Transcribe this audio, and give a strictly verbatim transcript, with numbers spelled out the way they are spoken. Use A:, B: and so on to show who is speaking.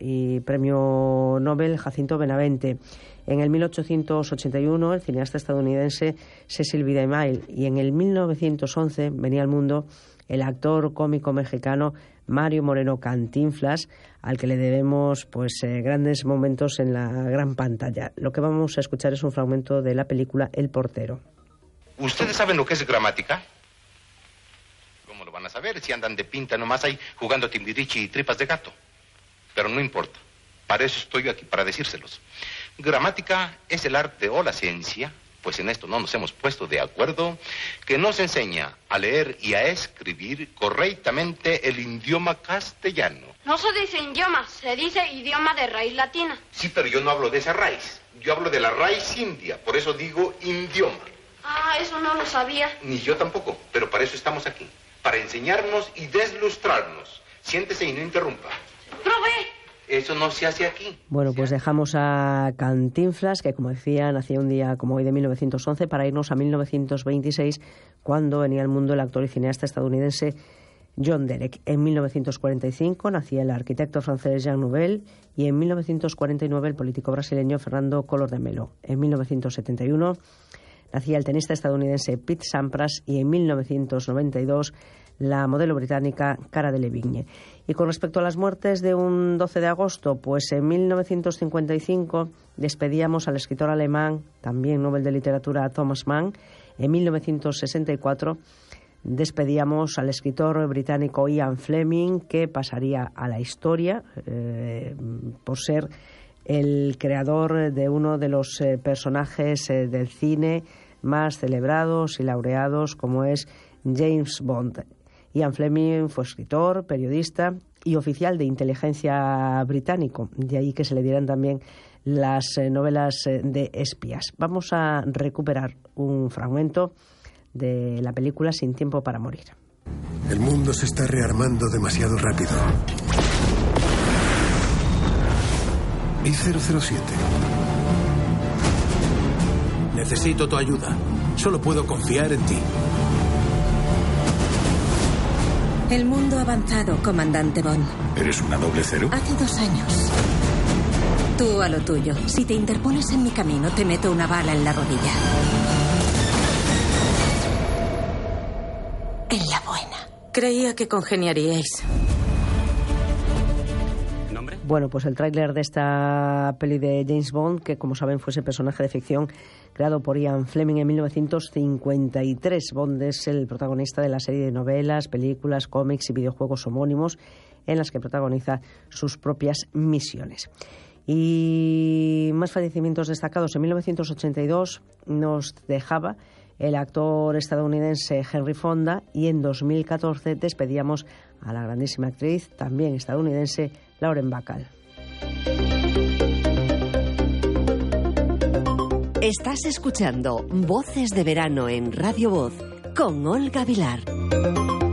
A: y premio Nobel Jacinto Benavente. En el mil ochocientos ochenta y uno, el cineasta estadounidense Cecil B. DeMille. Y en el mil novecientos once venía al mundo el actor cómico mexicano Mario Moreno Cantinflas, al que le debemos pues eh, grandes momentos en la gran pantalla. Lo que vamos a escuchar es un fragmento de la película El portero.
B: ¿Ustedes saben lo que es gramática? ¿Cómo lo van a saber si andan de pinta nomás ahí jugando timbiriche y tripas de gato? Pero no importa. Para eso estoy aquí, para decírselos. Gramática es el arte o la ciencia, pues en esto no nos hemos puesto de acuerdo, que nos enseña a leer y a escribir correctamente el idioma castellano.
C: No se dice idioma, se dice idioma de raíz latina.
B: Sí, pero yo no hablo de esa raíz. Yo hablo de la raíz india, por eso digo idioma.
C: Ah, eso no lo sabía.
B: Ni yo tampoco, pero para eso estamos aquí. Para enseñarnos y deslustrarnos. Siéntese y no interrumpa.
C: ¡Profe!
B: Eso no se hace aquí.
A: Bueno, pues dejamos a Cantinflas, que como decía, nacía un día como hoy de mil novecientos once, para irnos a mil novecientos veintiséis, cuando venía al mundo el actor y cineasta estadounidense John Derek. En mil novecientos cuarenta y cinco nacía el arquitecto francés Jean Nouvel y en mil novecientos cuarenta y nueve el político brasileño Fernando Collor de Mello. En mil novecientos setenta y uno nacía el tenista estadounidense Pete Sampras y en mil novecientos noventa y dos la modelo británica Cara Delevingne. Y con respecto a las muertes de un doce de agosto, pues en mil novecientos cincuenta y cinco despedíamos al escritor alemán, también Nobel de Literatura, Thomas Mann. En mil novecientos sesenta y cuatro despedíamos al escritor británico Ian Fleming, que pasaría a la historia eh, por ser el creador de uno de los eh, personajes eh, del cine más celebrados y laureados, como es James Bond. Ian Fleming fue escritor, periodista y oficial de inteligencia británico, de ahí que se le dieran también las eh, novelas eh, de espías. Vamos a recuperar un fragmento de la película Sin tiempo para morir.
D: El mundo se está rearmando demasiado rápido. I cero cero siete.
E: Necesito tu ayuda. Solo puedo confiar en ti.
F: El mundo ha avanzado, comandante Bond.
D: ¿Eres una doble cero?
F: Hace dos años. Tú a lo tuyo. Si te interpones en mi camino, te meto una bala en la rodilla. En la buena. Creía que congeniaríais.
A: ¿Nombre? Bueno, pues el tráiler de esta peli de James Bond, que como saben fue ese personaje de ficción creado por Ian Fleming en mil novecientos cincuenta y tres. Bond es el protagonista de la serie de novelas, películas, cómics y videojuegos homónimos en las que protagoniza sus propias misiones. Y más fallecimientos destacados. En mil novecientos ochenta y dos nos dejaba el actor estadounidense Henry Fonda y en dos mil catorce despedíamos a la grandísima actriz, también estadounidense, Lauren Bacall.
G: Estás escuchando Voces de Verano en Radio Voz con Olga Vilar.